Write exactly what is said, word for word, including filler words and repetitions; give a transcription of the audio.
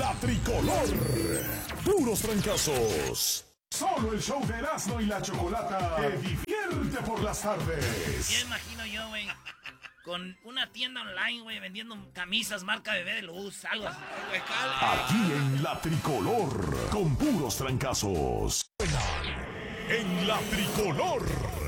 La Tricolor. Puros trancazos. Solo el show de Erasmo y la Chocolata te divierte por las tardes. Ya imagino yo, güey, con una tienda online, güey, vendiendo camisas marca Bebé de Luz, algo así. Aquí en La Tricolor, con puros trancazos. En La Tricolor.